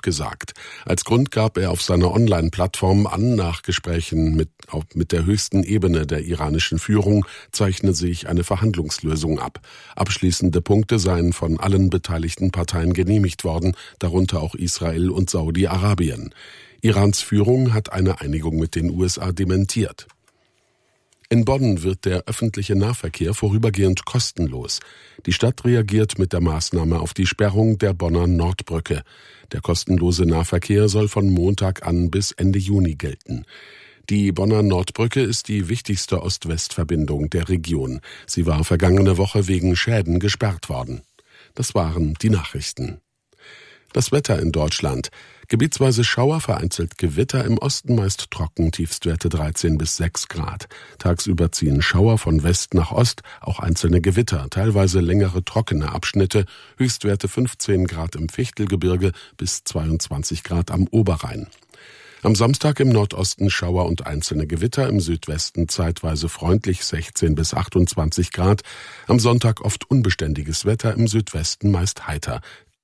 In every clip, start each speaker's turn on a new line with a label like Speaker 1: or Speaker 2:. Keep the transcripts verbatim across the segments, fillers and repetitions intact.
Speaker 1: abgesagt. Als Grund gab er auf seiner Online-Plattform an, nach Gesprächen mit, mit der höchsten Ebene der iranischen Führung zeichne sich eine Verhandlungslösung ab. Abschließende Punkte seien von allen beteiligten Parteien genehmigt worden, darunter auch Israel und Saudi-Arabien. Irans Führung hat eine Einigung mit den U S A dementiert. In Bonn wird der öffentliche Nahverkehr vorübergehend kostenlos. Die Stadt reagiert mit der Maßnahme auf die Sperrung der Bonner Nordbrücke. Der kostenlose Nahverkehr soll von Montag an bis Ende Juni gelten. Die Bonner Nordbrücke ist die wichtigste Ost-West-Verbindung der Region. Sie war vergangene Woche wegen Schäden gesperrt worden. Das waren die Nachrichten. Das Wetter in Deutschland. Gebietsweise Schauer, vereinzelt Gewitter, im Osten meist trocken, Tiefstwerte dreizehn bis sechs Grad. Tagsüber ziehen Schauer von West nach Ost, auch einzelne Gewitter, teilweise längere trockene Abschnitte, Höchstwerte fünfzehn Grad im Fichtelgebirge bis zweiundzwanzig Grad am Oberrhein. Am Samstag im Nordosten Schauer und einzelne Gewitter, im Südwesten zeitweise freundlich sechzehn bis achtundzwanzig Grad. Am Sonntag oft unbeständiges Wetter, im Südwesten meist heiter.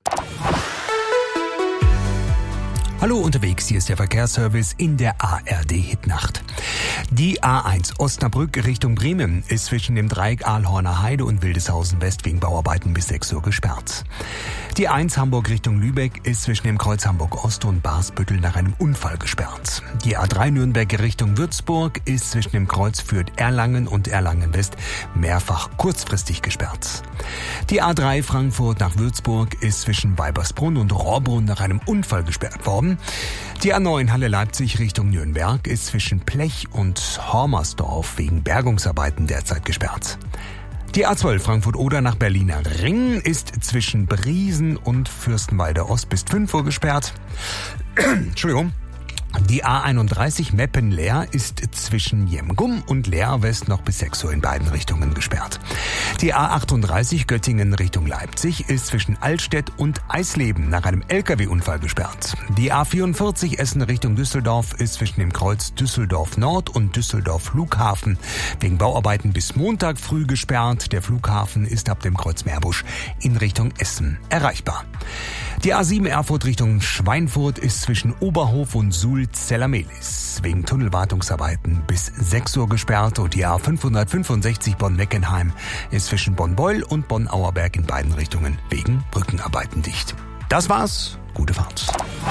Speaker 2: Hallo unterwegs, hier ist der Verkehrsservice in der A R D-Hitnacht. Die A eins Osnabrück Richtung Bremen ist zwischen dem Dreieck Aalhorner Heide und Wildeshausen West wegen Bauarbeiten bis sechs Uhr gesperrt. Die A eins Hamburg Richtung Lübeck ist zwischen dem Kreuz Hamburg Ost und Barsbüttel nach einem Unfall gesperrt. Die A drei Nürnberg Richtung Würzburg ist zwischen dem Kreuz Fürth Erlangen und Erlangen West mehrfach kurzfristig gesperrt. Die A drei Frankfurt nach Würzburg ist zwischen Weibersbrunn und Rohrbrunn nach einem Unfall gesperrt worden. Die A neun Halle Leipzig Richtung Nürnberg ist zwischen Plech und Hormersdorf wegen Bergungsarbeiten derzeit gesperrt. Die A zwölf Frankfurt-Oder nach Berliner Ring ist zwischen Briesen und Fürstenwalde Ost bis fünf Uhr gesperrt. Entschuldigung. Die A einunddreißig Meppen-Leer ist zwischen Jemgum und Leer West noch bis sechs Uhr in beiden Richtungen gesperrt. Die A achtunddreißig Göttingen Richtung Leipzig ist zwischen Altstedt und Eisleben nach einem L K W-Unfall gesperrt. Die A vierundvierzig Essen Richtung Düsseldorf ist zwischen dem Kreuz Düsseldorf Nord und Düsseldorf Flughafen wegen Bauarbeiten bis Montag früh gesperrt. Der Flughafen ist ab dem Kreuz Meerbusch in Richtung Essen erreichbar. Die A sieben Erfurt Richtung Schweinfurt ist zwischen Oberhof und Sulz-Zellamelis wegen Tunnelwartungsarbeiten bis sechs Uhr gesperrt und die A fünfhundertfünfundsechzig Bonn-Meckenheim ist zwischen Bonn-Beul und Bonn-Auerberg in beiden Richtungen wegen Brückenarbeiten dicht. Das war's. Gute Fahrt.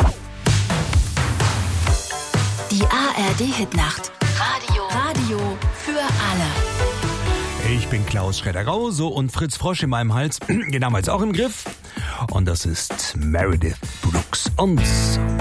Speaker 3: Die A R D-Hitnacht. Radio. Radio für alle.
Speaker 2: Ich bin Klaus Schredder-Grau, so, und Fritz Frosch in meinem Hals, den haben wir jetzt auch im Griff. Und das ist Meredith Brooks und